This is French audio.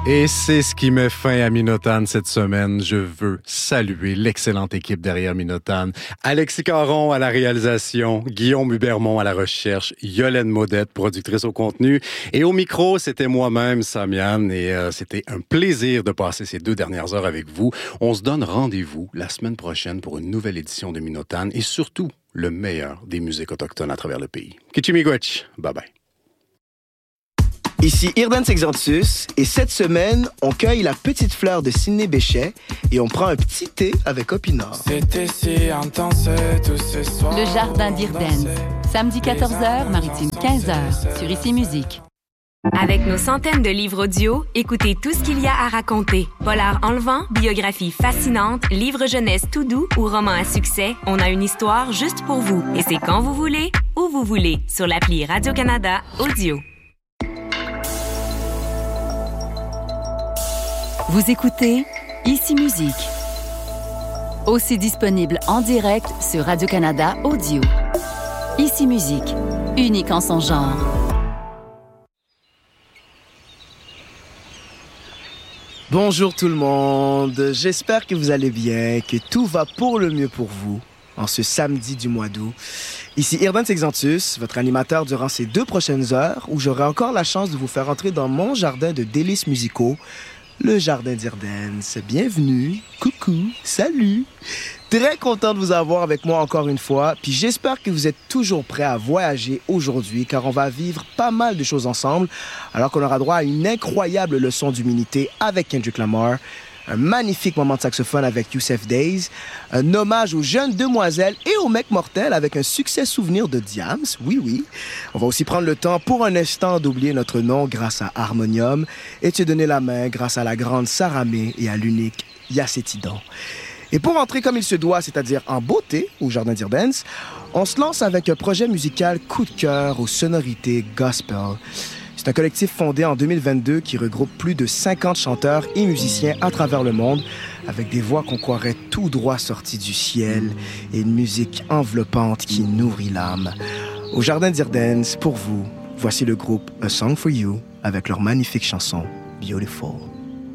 Et c'est ce qui met fin à Minotane cette semaine. Je veux saluer l'excellente équipe derrière Minotane. Alexis Caron à la réalisation, Guillaume Hubermont à la recherche, Yolène Modette, productrice au contenu. Et au micro, c'était moi-même, Samian, et c'était un plaisir de passer ces 2 dernières heures avec vous. On se donne rendez-vous la semaine prochaine pour une nouvelle édition de Minotane et surtout le meilleur des musiques autochtones à travers le pays. Kichimigwech, bye bye. Ici Irdan Sexantus et cette semaine, on cueille la petite fleur de Sidney Bechet et on prend un petit thé avec Opinor. C'était si intense tout ce soir. Le Jardin d'Irden, samedi 14h, maritime 15h, sur Ici Musique. Avec nos centaines de livres audio, écoutez tout ce qu'il y a à raconter. Polar enlevant, biographie fascinante, livre jeunesse tout doux ou roman à succès, on a une histoire juste pour vous. Et c'est quand vous voulez, où vous voulez, sur l'appli Radio-Canada Audio. Vous écoutez Ici Musique. Aussi disponible en direct sur Radio-Canada Audio. Ici Musique, unique en son genre. Bonjour tout le monde, j'espère que vous allez bien, que tout va pour le mieux pour vous en ce samedi du mois d'août. Ici Irdan Sexantus, votre animateur durant ces 2 prochaines heures où j'aurai encore la chance de vous faire entrer dans mon jardin de délices musicaux, le Jardin d'Irden. Bienvenue, coucou, salut. Très content de vous avoir avec moi encore une fois, puis j'espère que vous êtes toujours prêts à voyager aujourd'hui, car on va vivre pas mal de choses ensemble, alors qu'on aura droit à une incroyable leçon d'humilité avec Kendrick Lamar, un magnifique moment de saxophone avec Youssef Days, un hommage aux jeunes demoiselles et aux mecs mortels avec un succès souvenir de Diams, oui. On va aussi prendre le temps pour un instant d'oublier notre nom grâce à Harmonium et te donner la main grâce à la grande Saramé et à l'unique Yacétidon. Et pour entrer comme il se doit, c'est-à-dire en beauté au Jardin d'Irdens, on se lance avec un projet musical coup de cœur aux sonorités gospel. C'est un collectif fondé en 2022 qui regroupe plus de 50 chanteurs et musiciens à travers le monde, avec des voix qu'on croirait tout droit sorties du ciel et une musique enveloppante qui nourrit l'âme. Au Jardin d'Irdens, pour vous, voici le groupe A Song for You avec leur magnifique chanson Beautiful.